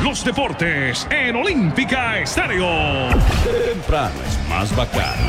los deportes en Olímpica Estéreo. Temprano es más bacano.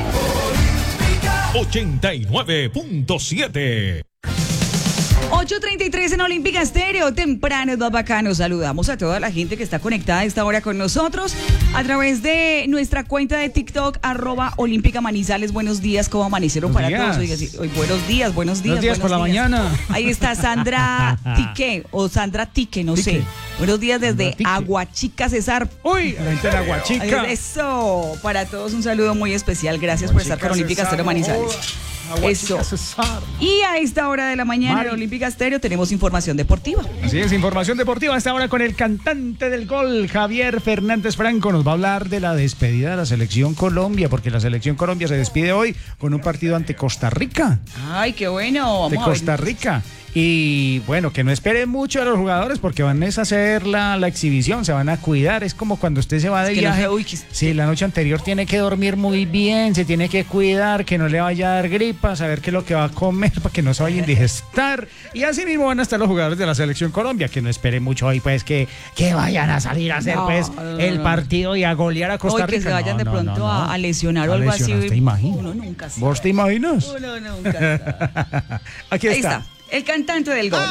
89.7. 8:33 en Olímpica Estéreo, temprano es más bacano. Saludamos a toda la gente que está conectada a esta hora con nosotros a través de nuestra cuenta de TikTok, @Olímpica Manizales. Buenos días, ¿cómo amanecieron para todos? Oiga, sí, buenos días. Buenos días por la mañana. Ahí está Sandra Tique, o Sandra Tique, no sé. Buenos días desde Aguachica, Cesar. Uy, la gente de Aguachica. Eso, para todos un saludo muy especial. Gracias por estar con Olímpica Estéreo Manizales. Eso. Y a esta hora de la mañana en Olímpica Estéreo tenemos información deportiva. Así es, información deportiva a esta hora con el cantante del gol, Javier Fernández Franco. Nos va a hablar de la despedida de la Selección Colombia, porque la Selección Colombia se despide hoy con un partido ante Costa Rica. Ay, qué bueno. Vamos de Costa Rica. Y bueno, que no esperen mucho a los jugadores porque van a hacer la exhibición, se van a cuidar. Es como cuando usted se va de viaje. Sí, la noche anterior tiene que dormir muy bien, se tiene que cuidar, que no le vaya a dar gripa, saber qué es lo que va a comer para que no se vaya a indigestar. Y así mismo van a estar los jugadores de la Selección Colombia, que no esperen mucho hoy, pues que vayan a salir a hacer el partido y a golear a Costa Rica. Que se vayan de pronto a lesionar o algo así. ¿Te imaginas? Uno nunca sabe. ¿Vos te imaginas? Uno nunca sabe. Aquí está. Ahí está. El cantante del gol.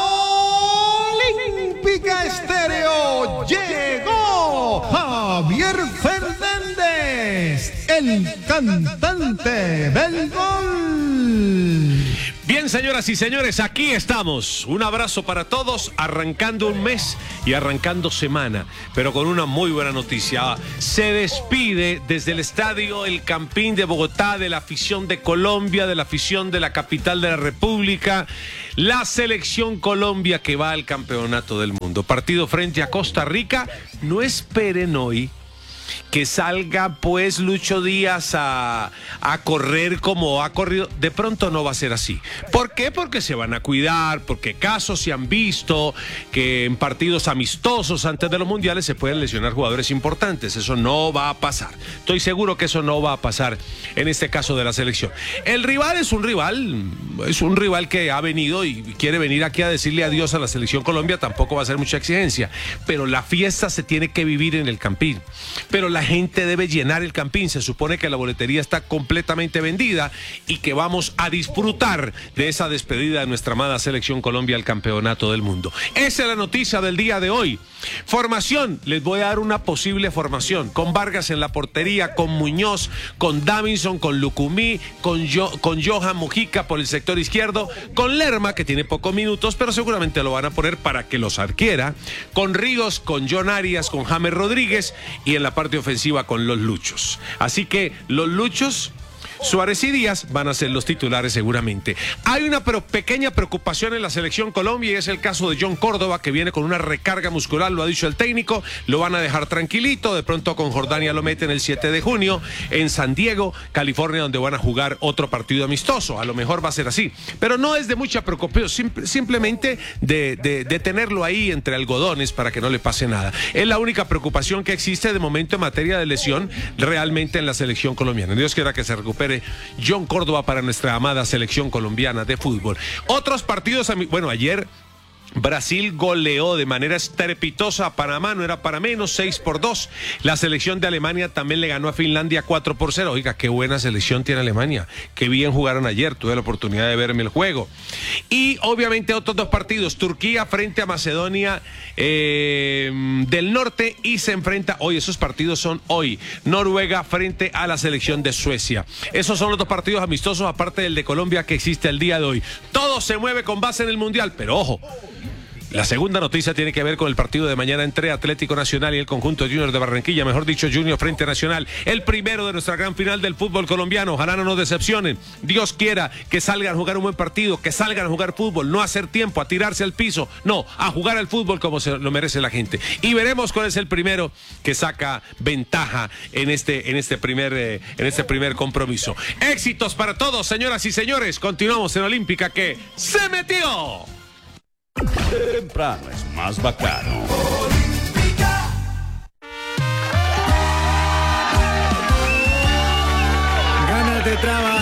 Olímpica Estéreo llegó Javier Fernández, el cantante del gol. Bien, señoras y señores, aquí estamos. Un abrazo para todos, arrancando un mes y arrancando semana, pero con una muy buena noticia. Se despide desde el estadio El Campín de Bogotá, de la afición de Colombia, de la afición de la capital de la República, la Selección Colombia que va al Campeonato del Mundo. Partido frente a Costa Rica. No esperen hoy que salga pues Lucho Díaz a correr como ha corrido. De pronto no va a ser así. ¿Por qué? Porque se van a cuidar, porque casos se han visto que en partidos amistosos antes de los mundiales se pueden lesionar jugadores importantes. Eso no va a pasar. Estoy seguro que eso no va a pasar en este caso de la selección. El rival es un rival que ha venido y quiere venir aquí a decirle adiós a la Selección Colombia. Tampoco va a ser mucha exigencia, pero la fiesta se tiene que vivir en el Campín. Pero la gente debe llenar el Campín. Se supone que la boletería está completamente vendida y que vamos a disfrutar de esa despedida de nuestra amada Selección Colombia al Campeonato del Mundo. Esa es la noticia del día de hoy. Formación, les voy a dar una posible formación. Con Vargas en la portería, con Muñoz, con Davinson, con Lucumí, con Johan Mujica por el sector izquierdo, con Lerma, que tiene pocos minutos, pero seguramente lo van a poner para que los adquiera, con Ríos, con John Arias, con James Rodríguez y en la parte ofensiva con los Luchos. Así que los Luchos, Suárez y Díaz van a ser los titulares seguramente. Hay una pequeña preocupación en la Selección Colombia y es el caso de John Córdoba, que viene con una recarga muscular, lo ha dicho el técnico, lo van a dejar tranquilito. De pronto con Jordania lo meten el 7 de junio en San Diego, California, donde van a jugar otro partido amistoso. A lo mejor va a ser así, pero no es de mucha preocupación, simplemente de tenerlo ahí entre algodones para que no le pase nada. Es la única preocupación que existe de momento en materia de lesión realmente en la Selección colombiana. Dios quiera que se recupere John Córdoba para nuestra amada Selección colombiana de fútbol. Otros partidos, bueno, ayer Brasil goleó de manera estrepitosa a Panamá, no era para menos, 6-2. La selección de Alemania también le ganó a Finlandia 4-0. Oiga, qué buena selección tiene Alemania. Qué bien jugaron ayer, tuve la oportunidad de verme el juego. Y obviamente otros dos partidos, Turquía frente a Macedonia del Norte y se enfrenta hoy, esos partidos son hoy, Noruega frente a la selección de Suecia. Esos son los dos partidos amistosos, aparte del de Colombia que existe el día de hoy. Todo se mueve con base en el Mundial, pero ojo, la segunda noticia tiene que ver con el partido de mañana entre Atlético Nacional y el conjunto Junior de Barranquilla, mejor dicho, Junior frente a Nacional, el primero de nuestra gran final del fútbol colombiano. Ojalá no nos decepcionen. Dios quiera que salgan a jugar un buen partido, que salgan a jugar fútbol, no a hacer tiempo, a tirarse al piso, no, a jugar al fútbol como se lo merece la gente. Y veremos cuál es el primero que saca ventaja en este primer compromiso. Éxitos para todos, señoras y señores. Continuamos en Olímpica que se metió. Temprano es más bacano. Ganas de trabajar.